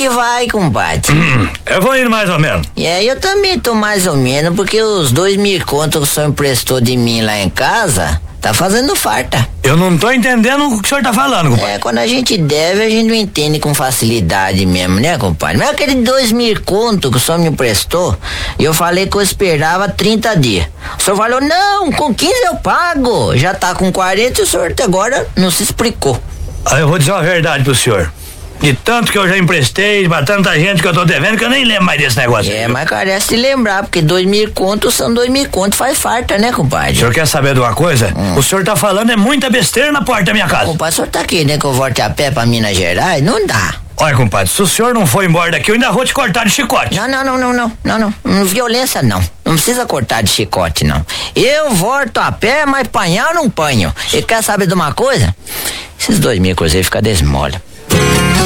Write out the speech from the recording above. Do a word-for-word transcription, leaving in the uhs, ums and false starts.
que vai, compadre. Hum, eu vou indo mais ou menos. E aí eu também tô mais ou menos, porque os dois mil contos que o senhor emprestou de mim lá em casa, tá fazendo farta. Eu não tô entendendo o que o senhor tá falando, compadre. É, quando a gente deve, a gente não entende com facilidade mesmo, né, compadre? Mas aquele dois mil conto que o senhor me emprestou, eu falei que eu esperava trinta dias. O senhor falou, não, com quinze eu pago. Já tá com quarenta e o senhor até agora não se explicou. Ah, eu vou dizer uma verdade pro senhor. De tanto que eu já emprestei pra tanta gente que eu tô devendo que eu nem lembro mais desse negócio. É, mas carece de lembrar, porque dois mil contos são dois mil contos, faz farta, né, compadre? O senhor quer saber de uma coisa? Hum. O senhor tá falando é muita besteira na porta da minha casa. Compadre, o senhor tá querendo que eu volte a pé pra Minas Gerais? Não dá. Olha, compadre, se o senhor não for embora daqui, eu ainda vou te cortar de chicote. Não, não, não, não, não, não, não, não, violência não. Não precisa cortar de chicote, não. Eu volto a pé, mas panhar eu não panho. E quer saber de uma coisa? Esses dois mil cruzeiros ficam desmola.